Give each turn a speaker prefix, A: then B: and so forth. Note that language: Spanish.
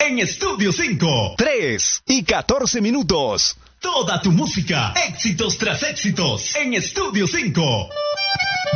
A: en Estudio 5.
B: 3:14.
A: Toda tu música, éxitos tras éxitos, en Estudio 5.